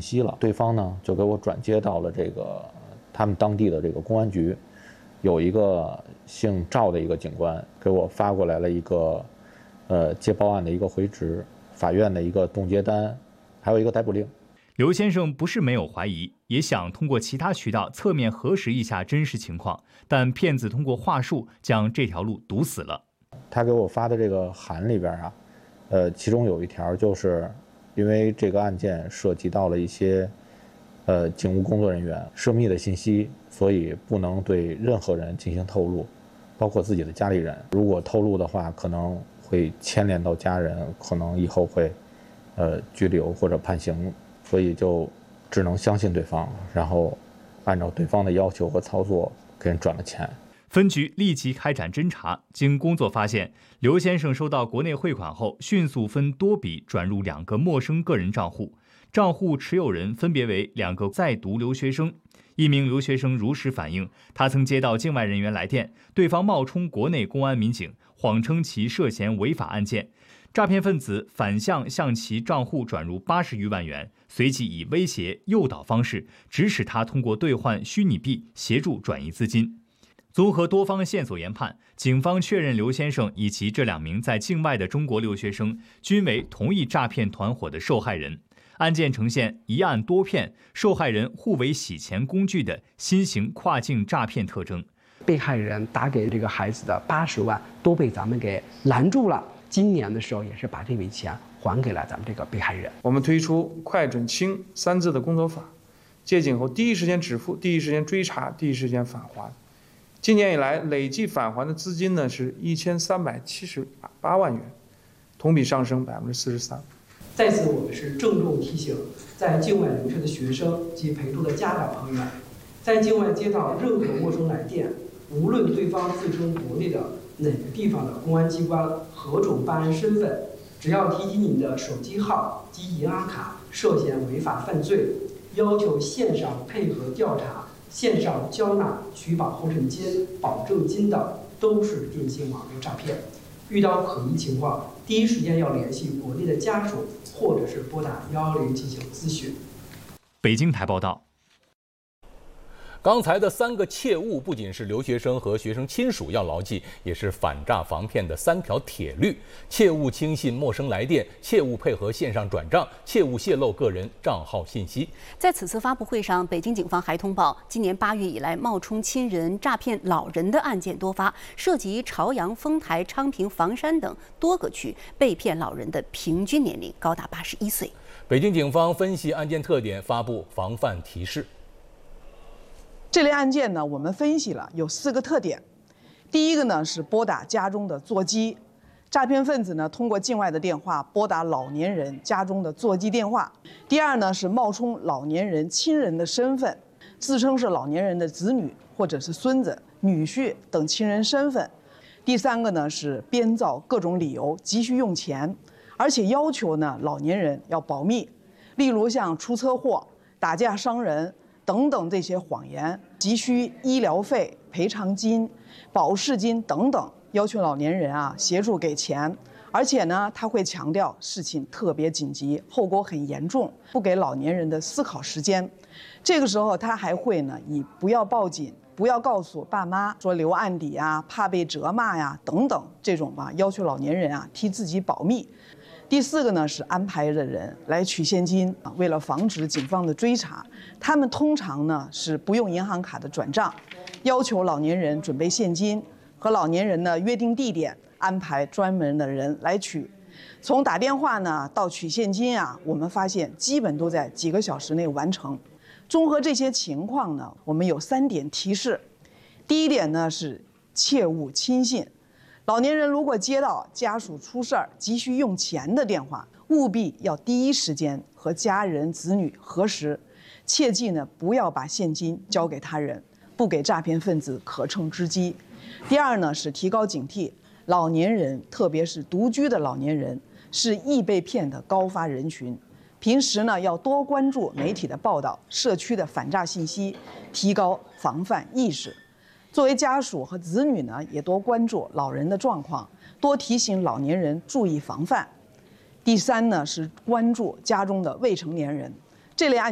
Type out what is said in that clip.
息了，对方呢就给我转接到了这个他们当地的这个公安局，有一个姓赵的一个警官给我发过来了一个接报案的一个回执，法院的一个冻结单，还有一个逮捕令。 刘先生不是没有怀疑，也想通过其他渠道侧面核实一下真实情况，但骗子通过话术将这条路堵死了。 他给我发的这个函里边啊，其中有一条就是因为这个案件涉及到了一些警务工作人员涉密的信息，所以不能对任何人进行透露，包括自己的家里人。如果透露的话，可能会牵连到家人，可能以后会拘留或者判刑。所以就只能相信对方，然后按照对方的要求和操作给人转了钱。 分局立即开展侦查，经工作发现，刘先生收到国内汇款后，迅速分多笔转入2个陌生个人账户，账户持有人分别为2个在读留学生。一名留学生如实反映，他曾接到境外人员来电，对方冒充国内公安民警，谎称其涉嫌违法案件。诈骗分子反向其账户转入80余万元，随即以威胁、诱导方式，指使他通过兑换虚拟币协助转移资金。综合多方线索研判，警方确认刘先生以及这2名在境外的中国留学生均为同一诈骗团伙的受害人。案件呈现一案多骗、受害人互为洗钱工具的新型跨境诈骗特征。 被害人打给这个孩子的80万都被咱们给拦住了。今年的时候也是把这笔钱还给了咱们这个被害人。 我们推出快准轻3字的工作法，接警后第一时间止付、第一时间追查、第一时间返还。今年以来累计返还的资金呢是1378万元，同比上升43%。 在此，我们是郑重提醒在境外留学的学生及陪读的家长朋友们，在境外接到任何陌生来电，无论对方自称国内的哪个地方的公安机关、何种办案身份，只要提及你的手机号及银行卡涉嫌违法犯罪，要求线上配合调查、线上交纳取保候审金、保证金等，都是电信网络诈骗。遇到可疑情况，第一时间要联系国内的家属，或者是拨打110进行咨询。 北京台报道。 刚才的3个切勿不仅是留学生和学生亲属要牢记，也是反诈防骗的3条铁律：切勿轻信陌生来电，切勿配合线上转账，切勿泄露个人账号信息。 在此次发布会上，北京警方还通报，今年8月以来，冒充亲人诈骗老人的案件多发，涉及朝阳、丰台、昌平、房山等多个区，被骗老人的平均年龄高达81岁。 北京警方分析案件特点，发布防范提示。 这类案件呢，我们分析了有4个特点。第一个呢是拨打家中的座机，诈骗分子呢通过境外的电话拨打老年人家中的座机电话。第二呢是冒充老年人亲人的身份，自称是老年人的子女或者是孙子、女婿等亲人身份。第3个呢是编造各种理由急需用钱，而且要求呢老年人要保密，例如像出车祸、打架伤人等等这些谎言，急需医疗费、赔偿金、保释金等等，要求老年人协助给钱，而且呢他会强调事情特别紧急，后果很严重，不给老年人的思考时间。这个时候他还会呢以不要报警、不要告诉爸妈，说留案底怕被责骂等等这种要求老年人替自己保密。第4个呢是安排的人来取现金，为了防止警方的追查，他们通常呢是不用银行卡的转账，要求老年人准备现金，和老年人呢约定地点，安排专门的人来取。从打电话呢到取现金我们发现基本都在几个小时内完成。综合这些情况呢，我们有3点提示。第一点呢是切勿轻信。老年人如果接到家属出事儿急需用钱的电话，务必要第一时间和家人子女核实，切记呢不要把现金交给他人，不给诈骗分子可乘之机。第2呢是提高警惕，老年人特别是独居的老年人是易被骗的高发人群，平时呢要多关注媒体的报道、社区的反诈信息，提高防范意识。作为家属和子女呢，也多关注老人的状况，多提醒老年人注意防范。第3呢是关注家中的未成年人，这类案